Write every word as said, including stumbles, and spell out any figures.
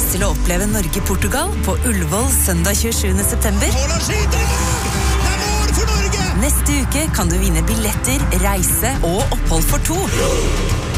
lyst til å oppleve Norge-Portugal på Ullevål søndag tjuesjuende september? Neste uke kan du vinne billetter, reise og opphold for to.